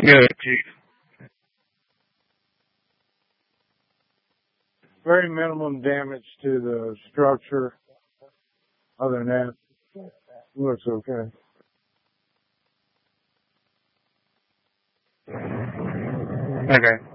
Good, Chief. Very minimum damage to the structure. Other than that, looks okay. Okay.